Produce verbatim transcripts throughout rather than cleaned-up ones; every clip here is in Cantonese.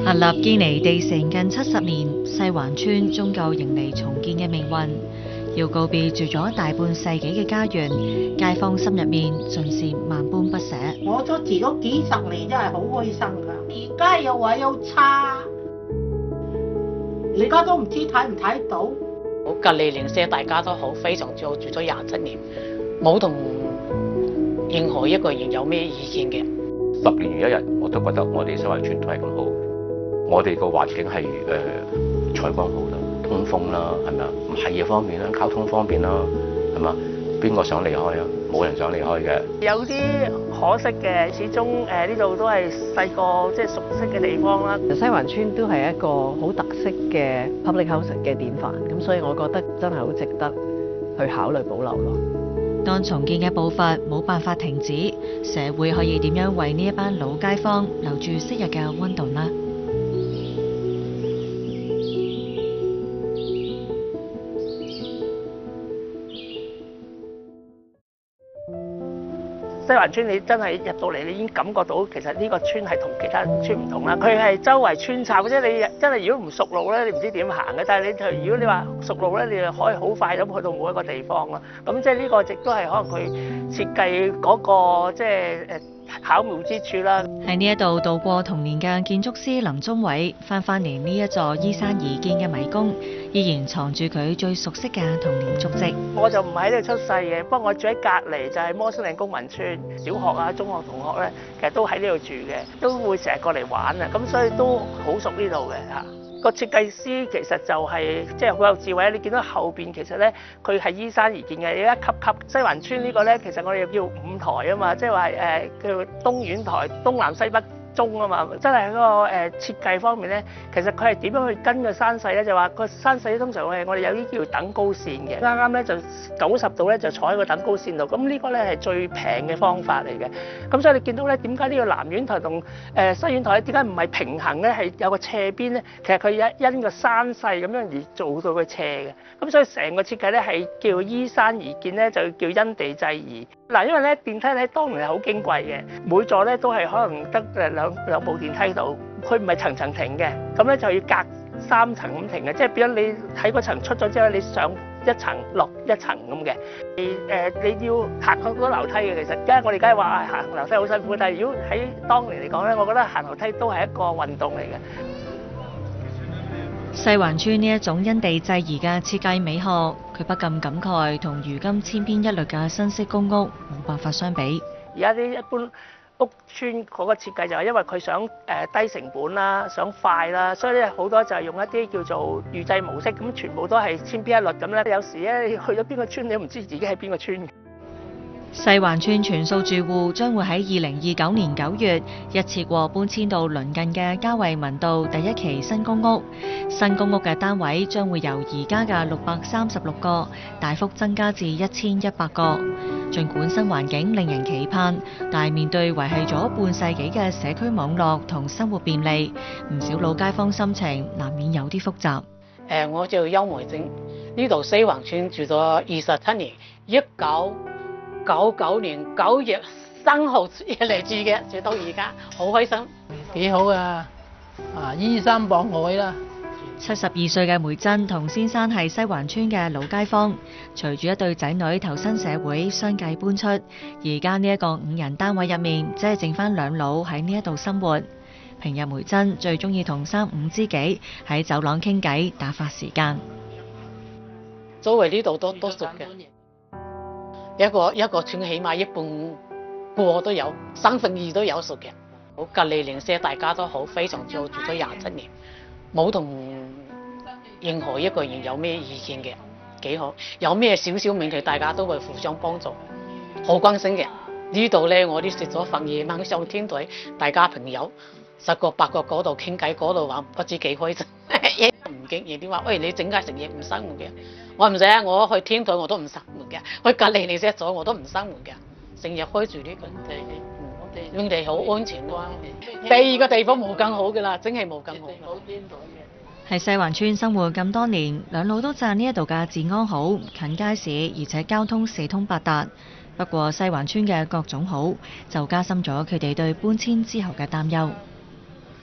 屹立堅尼地城近七十年，西環村終究迎嚟重建嘅命運。要告別住咗大半世紀嘅家園，街坊心入面盡是萬般不捨。 我都住咗幾十年，真係好開心㗎。而家又話又差，而家都唔知睇唔睇到。 我隔離鄰舍大家都好，非常之好，住咗廿七年，冇同任何一個人有咩意見嘅。 十年如一日，我都覺得我哋西環村都係咁好。我哋個環境係誒採光好啦，通風啦，係咪啊？唔係嘢方面啦，交通方便啦，係嘛？邊個想離開啊？冇人想離開嘅。 有啲可惜嘅，始終誒呢度都係細個即係熟悉嘅地方啦。 西環村都係一個好特色嘅 public housing 嘅典範，咁所以我覺得真係好值得去考慮保留咯。 當重建嘅步伐冇辦法停止，社會可以點樣為呢一班老街坊留住昔日嘅溫度呢？ 西環村你真係入到嚟，你已經感覺到其實呢個村係同其他村唔同啦。佢係周圍穿插嘅啫，你真係如果唔熟路咧，你唔知點行嘅。但係你如果你話熟路咧，你就可以好快咁去到每一個地方啦。咁即係呢個亦都係可能佢設計嗰個即係誒巧妙之處啦。 喺呢一度度過童年嘅建築師林宗偉翻返嚟呢一座依山而建嘅迷宮，依然藏住佢最熟悉嘅童年足跡。 我就唔喺呢度出世嘅，不過我住喺隔離就係摩星嶺公民村，小學啊、中學同學咧，其實都喺呢度住嘅，都會成日過嚟玩啊，咁所以都好熟呢度嘅嚇。個設計師其實就係即係好有智慧，你見到後邊其實咧，佢係依山而建嘅，有一級級西環村呢個咧，其實我哋叫五台啊嘛，即係話誒叫東苑台、東南西北中啊嘛，真係喺個誒設計方面咧，其實佢係點樣去跟個山勢咧？就話個山勢通常係我哋有啲叫等高線嘅，啱啱咧就九十度咧就坐喺個等高線度，咁呢個咧係最平嘅方法嚟嘅。咁所以你見到咧，點解呢個南苑台同誒西苑台咧，點解唔係平衡咧？係有個斜邊咧？其實佢因因個山勢咁樣而做到佢斜嘅。咁所以成個設計咧係叫依山而建咧，就叫因地制宜。嗱，因為咧電梯咧當年係好矜貴嘅，每座咧都係可能得誒兩兩部電梯度，佢唔係層層停嘅，咁咧就要隔三層咁停嘅，即係變咗你喺嗰層出咗之後，你上一層落一層咁嘅。誒你要行好多樓梯嘅，其實，而家我哋梗係話行樓梯好辛苦，但係如果喺當年嚟講咧，我覺得行樓梯都係一個運動嚟嘅。 西環村呢一種因地制宜嘅設計美學，佢不禁感慨同如今千篇一律嘅新式公屋冇辦法相比。 而家啲一般屋邨嗰個設計就係因為佢想誒低成本啦，想快啦，所以咧好多就係用一啲叫做預製模式，咁全部都係千篇一律咁咧。有時咧你去咗邊個村，你都唔知自己喺邊個村。 西環村全數住戶將會喺二零二九年九月一次過搬遷到鄰近嘅嘉惠民道第一期新公屋。新公屋嘅單位將會由而家嘅六百三十六個大幅增加至一千一百個。儘管新環境令人期盼，但係面對維繫咗半世紀嘅社區網絡同生活便利，唔少老街坊心情難免有啲複雜。 誒，我叫邱梅晶，呢度西環村住咗二十七年，一九九九年九月三號嚟住嘅，住到而家，好開心， 幾好啊！啊，依山傍海啦。 七十二歲嘅梅珍同先生係西環村嘅老街坊，隨住一對仔女投身社會，相繼搬出。而家呢一個五人單位入面，只係剩翻兩老喺呢一度生活。平日梅珍最中意同三五知己喺走廊傾偈，打發時間。 周圍呢度都都熟嘅。一個一個村起碼一半個都有，三分二都有熟嘅。我隔離鄰舍大家都好，非常之好，住咗廿七年，冇同任何一個人有咩意見嘅，幾好。有咩少少問題，大家都會互相幫助，好關心嘅。呢度咧，我哋食咗飯夜晚上天台，大家朋友十個八個嗰度傾偈，嗰度玩，不知幾開心。唔驚人哋話，喂，你整街食嘢唔生活嘅，我唔使啊！我去天台我都唔生活嘅，去隔離你食咗我都唔生活嘅，成日開住呢個，我哋好安全咯。第二個地方冇更好㗎啦，真係冇更好。 喺西環村生活咁多年，兩老都讚呢一度嘅治安好，近街市，而且交通四通八達。不過西環村嘅各種好，就加深咗佢哋對搬遷之後嘅擔憂。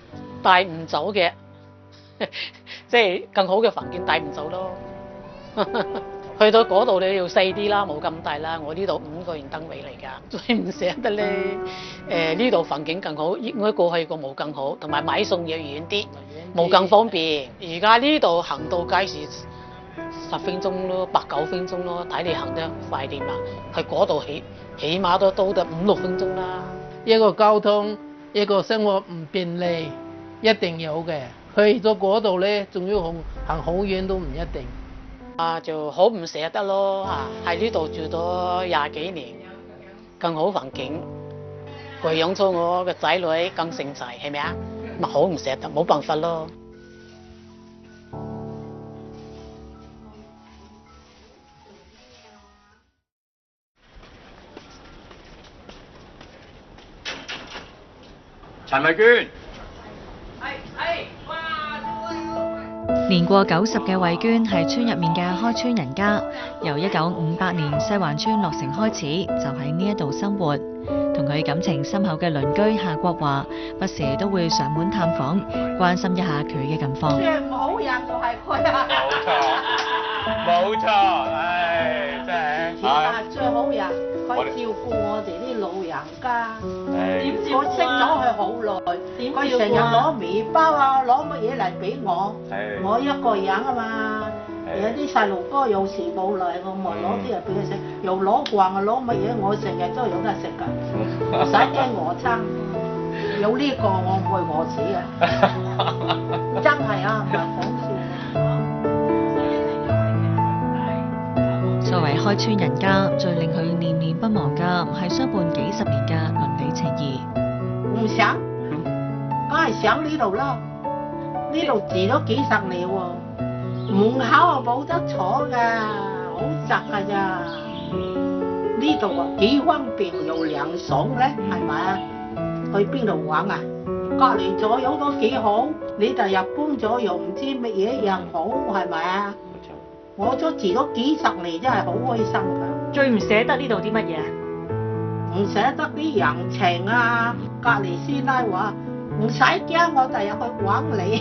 帶唔走嘅，即係更好嘅環境帶唔走咯。去到嗰度你要細啲啦，冇咁大啦。我呢度五個人單位嚟㗎，最唔捨得咧。誒呢度環境更好，應該過去個冇更好，同埋買餸要遠啲，冇咁方便。而家呢度行到街市十分鐘咯，八九分鐘咯，睇你行得快點啦。去嗰度起起碼都都得五六分鐘啦。 一個交通，一個生活唔便利，一定有嘅。去咗嗰度咧，仲要行行好遠都唔一定。 啊，就好唔捨得咯嚇！喺呢度住咗廿幾年，更好環境，培養咗我嘅仔女更成才，係咪啊？咪好唔捨得，冇辦法咯。 陳慧娟。 年過九十嘅慧娟係村入面嘅開村人家，由一九五八年西環村落成開始，就喺呢一度生活。同佢感情深厚嘅鄰居夏國華，不時都會上門探訪，關心一下佢嘅近況。 最唔好人就係佢啊！ 冇錯，冇錯，唉，真係。 其實最好人，佢照顧我哋啲老人家。我識咗佢好耐，佢成日攞麵包啊，攞乜嘢嚟俾我。我一個人啊嘛，有啲細路哥有時冇嚟，我咪攞啲嚟俾佢食。又攞慣啊，攞乜嘢，我成日都有得食㗎，唔使驚餓親。有呢個我唔會餓死啊！真係啊，唔係講笑。 作為開村人家，最令佢念念不忘嘅係相伴幾十年嘅鄰里情誼。 唔想，梗係想呢度啦。呢度住咗幾十年喎，門口啊冇得坐㗎，好窄㗎咋。呢度啊幾方便又涼爽咧，係咪啊？去邊度玩啊？隔離左右都幾好，你第日搬咗又唔知乜嘢又好，係咪啊？我都住咗幾十年，真係好開心㗎。 最唔捨得呢度啲乜嘢？ 唔捨得啲人情啊！隔離師奶話唔使驚，我第日去揾你。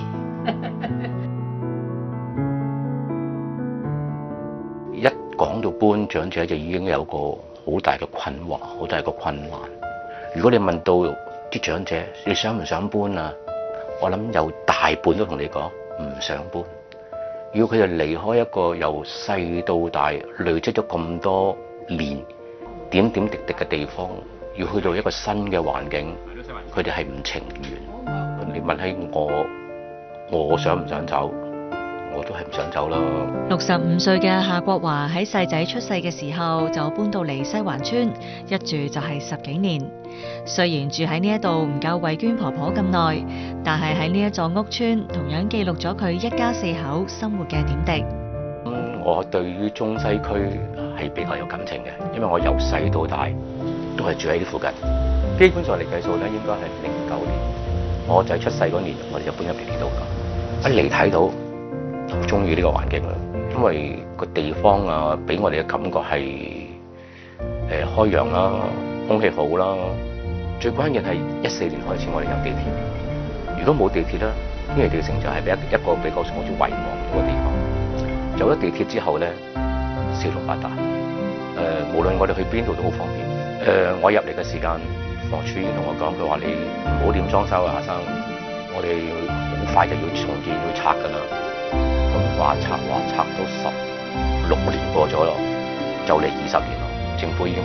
一講到搬長者，就已經有個好大嘅困惑，好大嘅困難。如果你問到啲長者你想唔想搬啊？我諗有大半都同你講唔想搬。如果佢哋離開一個由細到大累積咗咁多年點點滴滴嘅地方，要去到一個新嘅環境，佢哋係唔情願。你問起我，我想唔想走？我都係唔想走啦。 六十五歲嘅夏國華喺細仔出世嘅時候就搬到嚟西環村，一住就係十幾年。雖然住喺呢一度唔夠慧娟婆婆咁耐，但係喺呢一座屋村同樣記錄咗佢一家四口生活嘅點滴。 嗯，我對於中西區係比較有感情嘅，因為我由細到大都係住喺呢附近。基本上嚟計數咧，應該係零九年我仔出世嗰年，我哋就搬入嚟呢度㗎。一嚟睇到就中意呢個環境啦，因為個地方啊，俾我哋嘅感覺係誒、呃、開揚啦，空氣好啦。最關鍵係一四年開始我哋有地鐵，如果冇地鐵咧，堅尼地城就係一一個比較好似遺忘咗嘅地方。有咗地鐵之後咧，四通八達，誒、呃、無論我哋去邊度都好方便。誒、呃、我入嚟嘅時間，房署同我講，佢話你唔好點裝修啊，阿生，我哋好快就要重建要拆㗎啦。咁話拆話拆到十六年過咗咯，就嚟二十年咯，政府已經